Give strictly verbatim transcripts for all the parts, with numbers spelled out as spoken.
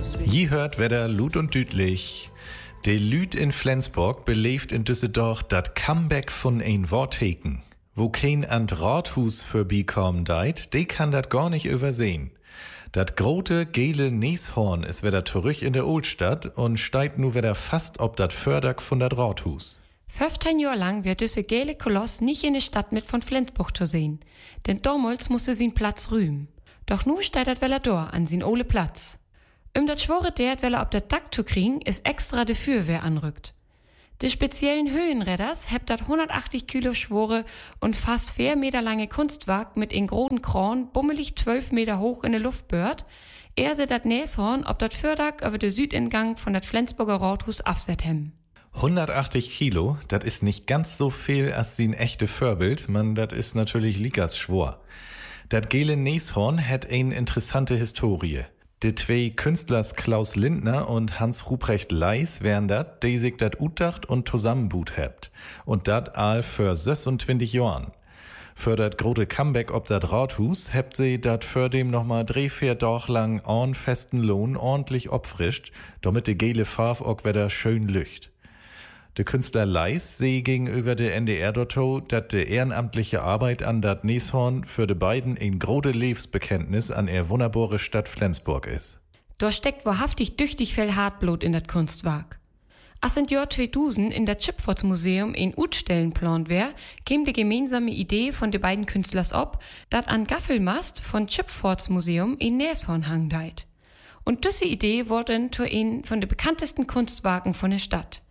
Je hört Wetter Lud und Düdlich. De Lüd in Flensburg beleeft in Düsseldorf dat Comeback von ein Wortheken. Wo kein ant Rathus vorbeikommen deit, de kann dat gar nicht übersehen. Dat grote, gele Neeshorn is wieder zurück in der Oldstadt und steigt nu wieder fast ob dat Förderk von dat Rathus. fünfzehn Jahre lang wird diese gele Koloss nicht in der Stadt mit von Flensburg zu sehen, denn damals musste sie Platz rühmen. Doch nu steht dat Weller da an sin ole Platz. Um dat schwore dert Weller ob dat Dach zu kriegen, ist extra de Fürwehr anrückt. De speziellen Höhenredders hebt dat hundertachtzig Kilo schwore und fast vier Meter lange Kunstwerk mit in großen Kron bummelig zwölf Meter hoch in der Luft bört, er se dat Näshorn ob dat Förderk über de Südingang von dat Flensburger Rathus afset hem. hundertachtzig Kilo, das ist nicht ganz so viel als sie ein echte Vorbild, man, das ist natürlich Likas Schwor. Dat gele Neeshorn hat eine interessante Historie. Die zwei Künstlers Klaus Lindner und Hans Ruprecht Leis wären dat, die sich dat utdacht und zusammenbut hebt. Und dat all für sechsundzwanzig Jahren. Für dat grote Comeback ob dat Rathus hebt sie dat für dem nochmal drei, vier Doch lang orn festen Lohn ordentlich opfrischt, damit de gele Farf auch wieder schön lücht. Der Künstler Leis seh gegenüber der N D R dotto, dat de ehrenamtliche Arbeit an dat Neeshorn für de beiden ein grote Lebensbekenntnis an er wunderbare Stadt Flensburg is. Da steckt wahrhaftig düchtig viel Hartblut in dat Kunstwerk. Als in Jahr zweitausend in dat Chipforts-Museum in Utstellen plant wär, käm die gemeinsame Idee von de beiden Künstlers ob, dat an Gaffelmast von Chipforts-Museum in Näshorn hang deit. Und diese Idee wurde zu ein von de bekanntesten Kunstwerken von der Stadt.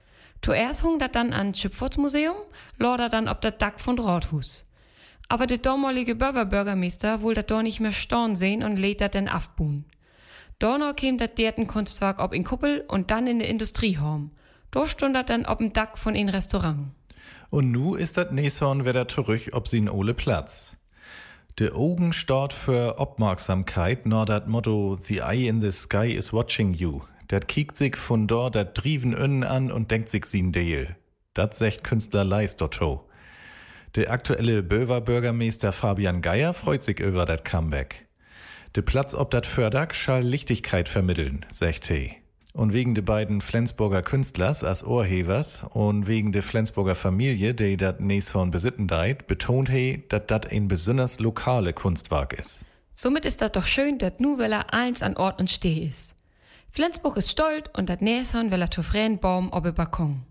Zuerst hung dat dann an Chipforts-Museum, lorder dann ob dat Dach von Rathus. Aber der damalige Bürgermeister wollte dat da nicht mehr storn sehen und lädt dat dann afbuhen. Donau käm dat derten Kunstwerk ob in Kuppel und dann in de Industriehorm. Da stund dat dann ob'n Dach von in Restaurant. Und nu ist dat Neeshorn wieder zurück ob sin ole Platz. De Augen stort für Aufmerksamkeit, nor dat Motto The Eye in the Sky is watching you. Dat kiekt sich von dort dat Driven innen an und denkt sich sin Deel. Dat secht Künstler Leis dotto. Der aktuelle Böver Bürgermeister Fabian Geier freut sich über dat Comeback. De Platz ob dat Förderk schall Lichtigkeit vermitteln, secht he. Und wegen de beiden Flensburger Künstlers als Urhebers und wegen de Flensburger Familie, die dat Neeshorn besitten deit, betont he, dat dat ein besonders lokale Kunstwerk is. Somit ist dat doch schön, dat nu Weller eins an Ort und Steh is. Flensburg ist stolz und dat Näshorn will er zu freien Baum ob Balkon.